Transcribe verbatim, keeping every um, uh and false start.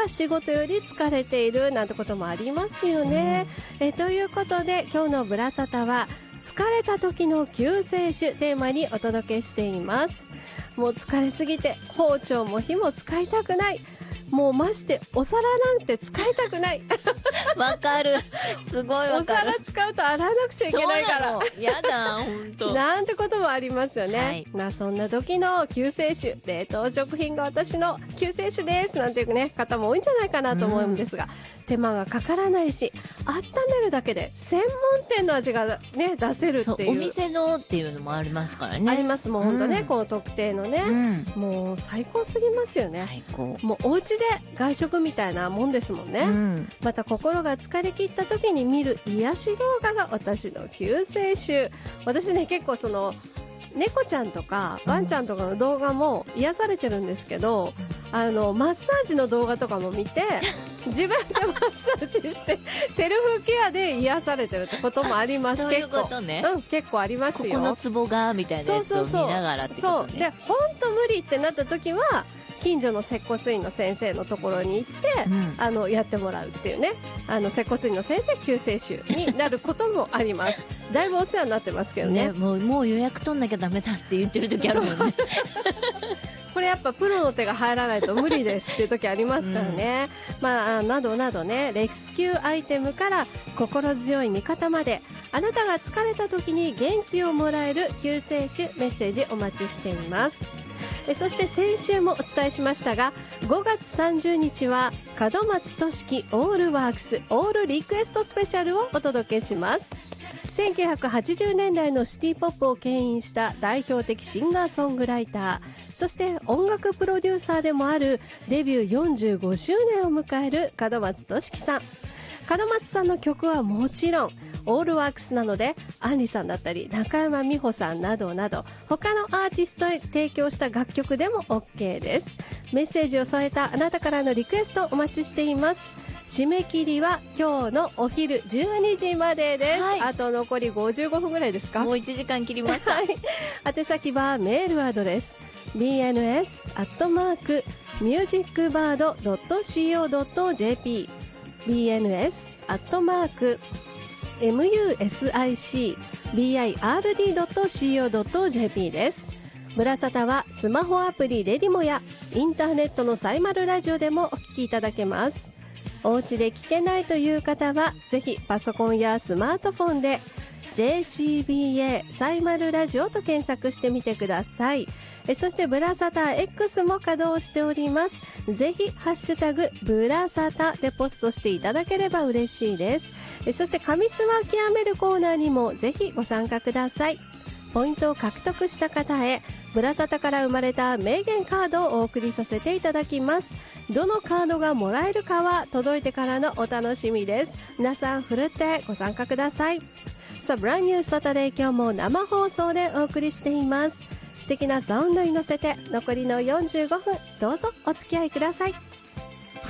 ら仕事より疲れているなんてこともありますよね、うん、えということで今日のブラサタは疲れた時の救世主テーマにお届けしています。もう疲れすぎて包丁も火も使いたくない、もうましてお皿なんて使いたくないわかる、すごいわかる。 お皿使うと洗わなくちゃいけないからやだ本当なんてこともありますよね、 はい、 まあ、そんな時の救世主、冷凍食品が私の救世主ですなんていう、ね、方も多いんじゃないかなと思うんですが、うん、手間がかからないし温めるだけで専門店の味が、ね、出せるっていう、 お店のっていうのもありますからね。 あります、もう本当ね、うん、この特定のね、うん、もう最高すぎますよね。 最高、 もうお家で外食みたいなもんですもんね、うん、また心が疲れ切った時に見る癒し動画が私の救世主。私ね結構その猫ちゃんとかワンちゃんとかの動画も癒されてるんですけど、あのマッサージの動画とかも見て自分でマッサージしてセルフケアで癒されてるってこともあります。 そういうことね、 結構、うん、結構ありますよ。 ここのツボがみたいなやつを見ながらってことね。 そうそうそう、で本当無理ってなった時は近所の接骨院の先生のところに行って、うん、あのやってもらうっていうね、あの接骨院の先生救世主になることもありますだいぶお世話になってますけど ね, ねもう、もう予約取んなきゃダメだって言ってる時あるもんねこれやっぱプロの手が入らないと無理ですっていう時ありますからね、うん、まあなどなどね、レスキューアイテムから心強い味方まで、あなたが疲れた時に元気をもらえる救世主メッセージお待ちしています。そして先週もお伝えしましたが、ごがつさんじゅうにちは門松俊樹オールワークスオールリクエストスペシャルをお届けします。せんきゅうひゃくはちじゅうねんだいのシティポップを牽引した代表的シンガーソングライター、そして音楽プロデューサーでもあるデビューよんじゅうごしゅうねんを迎える門松俊樹さん。門松さんの曲はもちろんオールワークスなので、アンリさんだったり中山美穂さんなどなど他のアーティストへ提供した楽曲でも OK です。メッセージを添えたあなたからのリクエストお待ちしています。締め切りは今日のお昼じゅうにじまでです、はい、あと残りごじゅうごふんぐらいですか。 もういちじかん切りました、はい、 宛先はメールアドレス ビーエヌエス アットマーク ミュージックバード ドット シーオー ドット ジェーピー ビーエヌエス アットマーク ミュージックバード ドット シーオー ドット ジェーピー です。ブラサタはスマホアプリレディモやインターネットのサイマルラジオでもお聞きいただけます。お家で聞けないという方はぜひパソコンやスマートフォンで ジェーシービーエー サイマルラジオと検索してみてください。えそしてブラサタ X も稼働しております。ぜひハッシュタグブラサタでポストしていただければ嬉しいです。えそして紙スマ極めるコーナーにもぜひご参加ください。ポイントを獲得した方へブラサタから生まれた名言カードをお送りさせていただきます。どのカードがもらえるかは届いてからのお楽しみです。皆さんふるってご参加ください。さあブランニューサタデー、今日も生放送でお送りしています。素敵なサウンドに乗せて残りのよんじゅうごふんどうぞお付き合いください。